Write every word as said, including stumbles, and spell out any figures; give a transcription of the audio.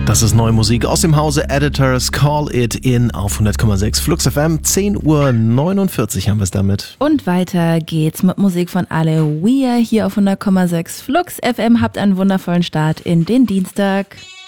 Das ist neue Musik aus dem Hause Editors. Call It In auf hundert Komma sechs Flux F M. zehn Uhr neunundvierzig haben wir es damit. Und weiter geht's mit Musik von Aloe hier auf hundert Komma sechs Flux F M. Habt einen wundervollen Start in den Dienstag.